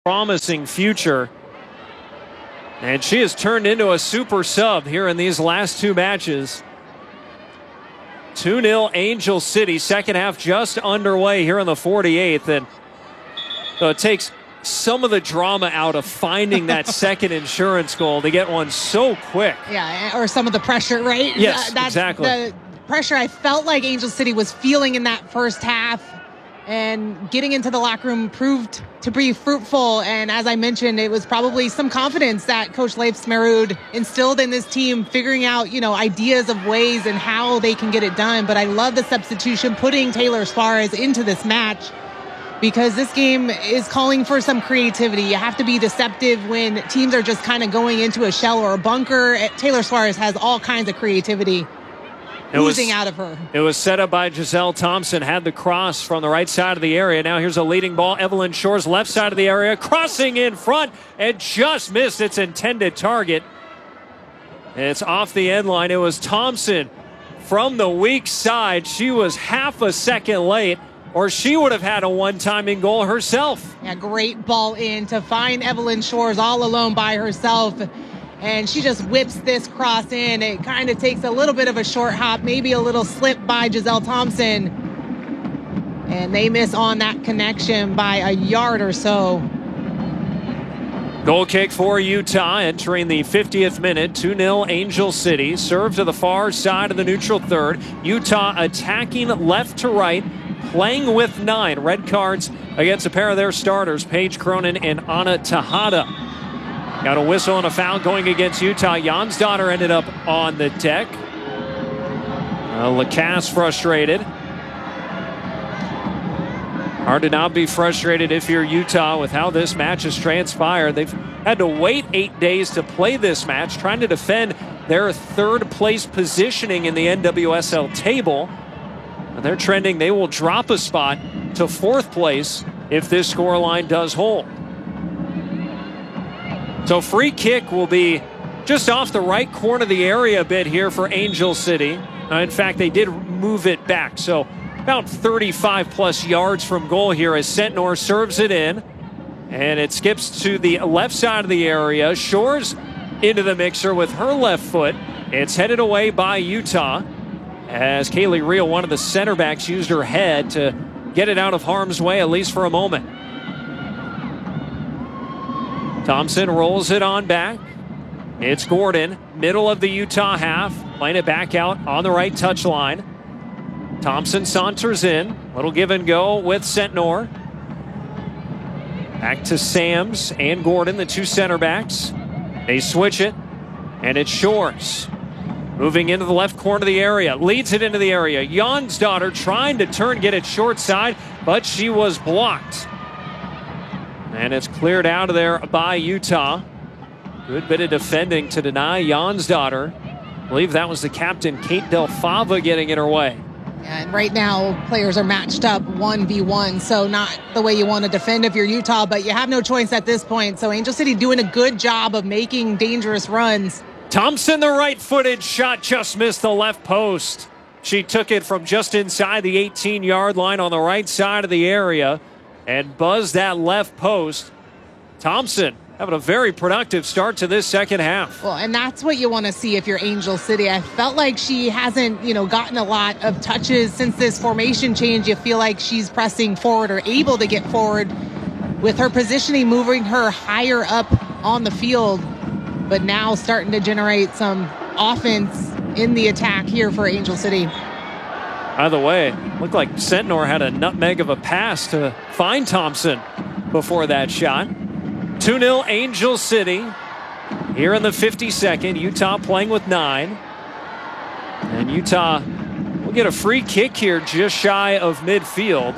promising future. And she has turned into a super sub here in these last two matches. 2-0 Angel City. Second half just underway here in the 48th. And so it takes some of the drama out of finding that second insurance goal to get one so quick. Yeah, or some of the pressure, right? Yes, exactly. The pressure I felt like Angel City was feeling in that first half. And getting into the locker room proved to be fruitful. And as I mentioned, it was probably some confidence that Coach Leif Smerud instilled in this team, figuring out, ideas of ways and how they can get it done. But I love the substitution, putting Taylor Suarez into this match, because this game is calling for some creativity. You have to be deceptive when teams are just kind of going into a shell or a bunker. Taylor Suarez has all kinds of creativity oozing out of her. It was set up by Giselle Thompson, had the cross from the right side of the area. Now here's a leading ball. Evelyn Shores, left side of the area, crossing in front and just missed its intended target. It's off the end line. It was Thompson from the weak side. She was half a second late, or she would have had a one-timing goal herself. Yeah, great ball in to find Evelyn Shores all alone by herself. And she just whips this cross in. It kind of takes a little bit of a short hop, maybe a little slip by Giselle Thompson. And they miss on that connection by a yard or so. Goal kick for Utah entering the 50th minute. 2-0 Angel City. Serve to the far side of the neutral third. Utah attacking left to right, playing with 9. Red cards against a pair of their starters, Paige Cronin and Anna Tejada. Got a whistle and a foul going against Utah. Jansdottir ended up on the deck. Lacasse frustrated. Hard to not be frustrated if you're Utah with how this match has transpired. They've had to wait 8 days to play this match, trying to defend their third place positioning in the NWSL table. And they're trending. They will drop a spot to fourth place if this scoreline does hold. So free kick will be just off the right corner of the area a bit here for Angel City. In fact, they did move it back. So about 35 plus yards from goal here as Sentnor serves it in. And it skips to the left side of the area. Shores into the mixer with her left foot. It's headed away by Utah as Kaylee Reel, one of the center backs, used her head to get it out of harm's way, at least for a moment. Thompson rolls it on back. It's Gordon, middle of the Utah half, playing it back out on the right touchline. Thompson saunters in. Little give and go with Sentnor. Back to Sams and Gordon, the two center backs. They switch it, and it's Shores. Moving into the left corner of the area. Leads it into the area. Jansdottir trying to turn, get it short side, but she was blocked. And it's cleared out of there by Utah. Good bit of defending to deny Jansdottir. I believe that was the captain, Kate Del Fava, getting in her way. And right now, players are matched up 1v1, so not the way you want to defend if you're Utah, but you have no choice at this point. So Angel City doing a good job of making dangerous runs. Thompson, the right-footed shot, just missed the left post. She took it from just inside the 18-yard line on the right side of the area and buzzed that left post. Thompson having a very productive start to this second half. Well, and that's what you want to see if you're Angel City. I felt like she hasn't, gotten a lot of touches since this formation change. You feel like she's pressing forward or able to get forward with her positioning, moving her higher up on the field, but now starting to generate some offense in the attack here for Angel City. By the way, looked like Sentnor had a nutmeg of a pass to find Thompson before that shot. 2-0 Angel City here in the 52nd. Utah playing with 9. And Utah will get a free kick here just shy of midfield.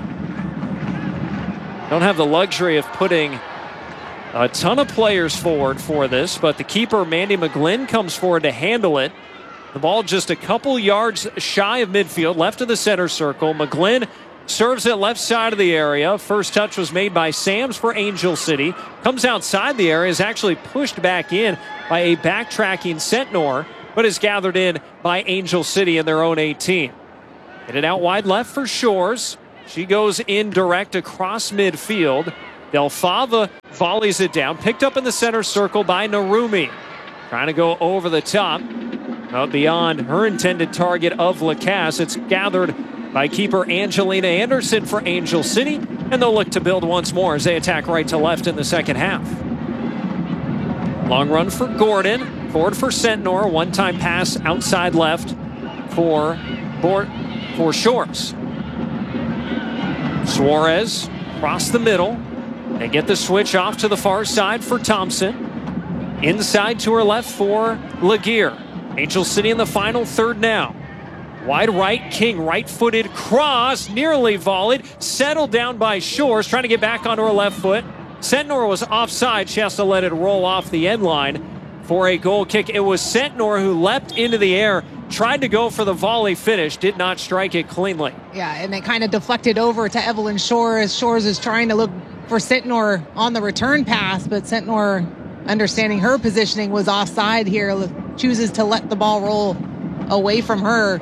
Don't have the luxury of putting a ton of players forward for this, but the keeper, Mandy McGlynn, comes forward to handle it. The ball just a couple yards shy of midfield, left of the center circle. McGlynn serves it left side of the area. First touch was made by Sams for Angel City. Comes outside the area, is actually pushed back in by a backtracking Sentnor, but is gathered in by Angel City in their own 18. Get it out wide left for Shores. She goes in direct across midfield. Del Fava volleys it down, picked up in the center circle by Narumi. Trying to go over the top, beyond her intended target of Lacasse. It's gathered by keeper Angelina Anderson for Angel City, and they'll look to build once more as they attack right to left in the second half. Long run for Gordon, forward for Sentnor, one-time pass outside left for Shores. Suarez across the middle. They get the switch off to the far side for Thompson. Inside to her left for Laguerre. Angel City in the final third now. Wide right, King, right-footed cross, nearly volleyed, settled down by Shores, trying to get back onto her left foot. Sentnor was offside. She has to let it roll off the end line for a goal kick. It was Sentnor who leapt into the air, tried to go for the volley finish, did not strike it cleanly. Yeah, and it kind of deflected over to Evelyn Shores. Shores is trying to look for Sentnor on the return pass, but Sentnor, understanding her positioning, was offside here, chooses to let the ball roll away from her.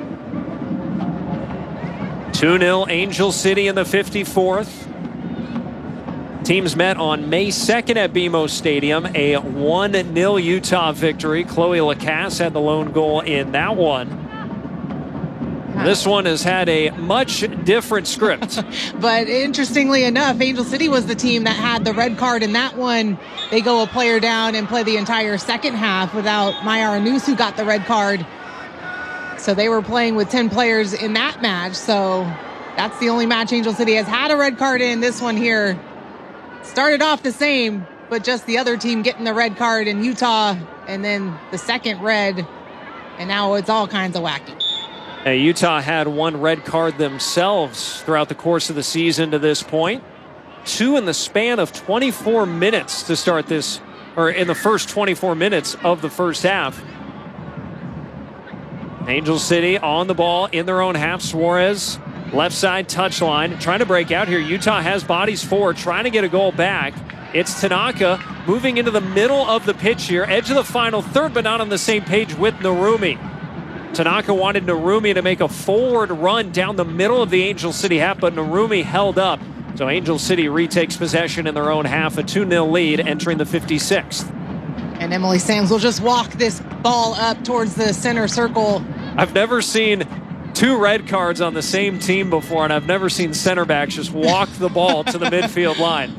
2-0 Angel City in the 54th. Teams met on May 2nd at BMO Stadium, a 1-0 Utah victory. Chloe Lacasse had the lone goal in that one. This one has had a much different script. But interestingly enough, Angel City was the team that had the red card in that one. They go a player down and play the entire second half without Mayara Noose, who got the red card. So they were playing with 10 players in that match. So that's the only match Angel City has had a red card in. This one here started off the same, but just the other team getting the red card in Utah, and then the second red, and now it's all kinds of wacky. Utah had one red card themselves throughout the course of the season to this point. 2 in the span of 24 minutes to start this, or in the first 24 minutes of the first half. Angel City on the ball in their own half. Suarez, left side touchline, trying to break out here. Utah has bodies forward, trying to get a goal back. It's Tanaka moving into the middle of the pitch here, edge of the final third, but not on the same page with Narumi. Tanaka wanted Narumi to make a forward run down the middle of the Angel City half, but Narumi held up. So Angel City retakes possession in their own half, a 2-0 lead entering the 56th. And Emily Sams will just walk this ball up towards the center circle. I've never seen 2 red cards on the same team before, and I've never seen center backs just walk the ball to the midfield line.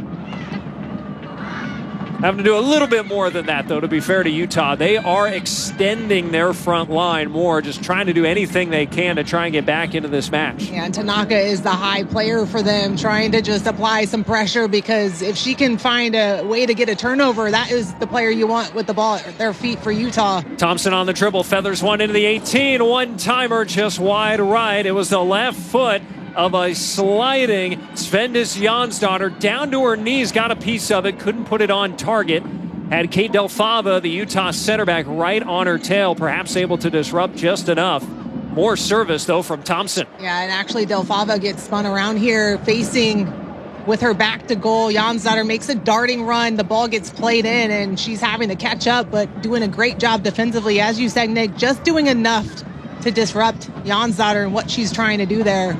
Having to do a little bit more than that, though, to be fair to Utah. They are extending their front line more, just trying to do anything they can to try and get back into this match. Yeah, and Tanaka is the high player for them, trying to just apply some pressure, because if she can find a way to get a turnover, that is the player you want with the ball at their feet for Utah. Thompson on the dribble, feathers one into the 18. One-timer just wide right. It was the left foot of a sliding Svendis Jonsdottir down to her knees, got a piece of it, couldn't put it on target. Had Kate Del Fava, the Utah center back, right on her tail, perhaps able to disrupt just enough. More service, though, from Thompson. Yeah, and actually Del Fava gets spun around here, facing with her back to goal. Jonsdottir makes a darting run. The ball gets played in, and she's having to catch up, but doing a great job defensively. As you said, Nick, just doing enough to disrupt Jonsdottir and what she's trying to do there.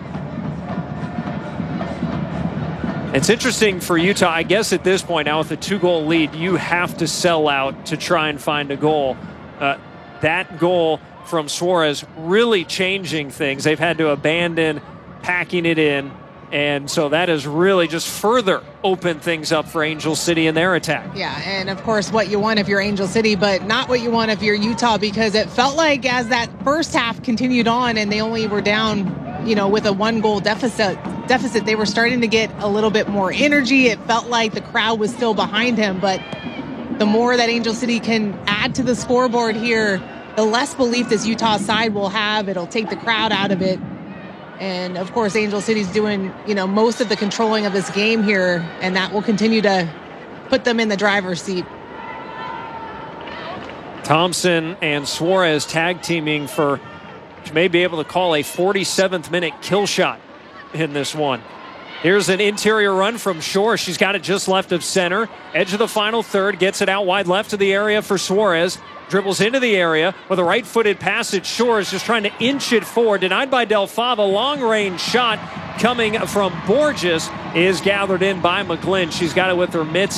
It's interesting for Utah, I guess at this point now with a 2-goal lead, you have to sell out to try and find a goal. That goal from Suarez really changing things. They've had to abandon packing it in, and so that has really just further opened things up for Angel City in their attack. Yeah, and of course what you want if you're Angel City, but not what you want if you're Utah, because it felt like as that first half continued on and they only were down, with a 1-goal deficit, they were starting to get a little bit more energy. It felt like the crowd was still behind him, but the more that Angel City can add to the scoreboard here, the less belief this Utah side will have. It'll take the crowd out of it. And of course, Angel City's doing, most of the controlling of this game here, and that will continue to put them in the driver's seat. Thompson and Suarez tag teaming for, you may be able to call a 47th minute kill shot in this one. Here's an interior run from Shore. She's got it just left of center. Edge of the final third. Gets it out wide left of the area for Suarez. Dribbles into the area with a right-footed passage. Shore is just trying to inch it forward. Denied by Del Fava. Long-range shot coming from Borges is gathered in by McGlynn. She's got it with her mitts.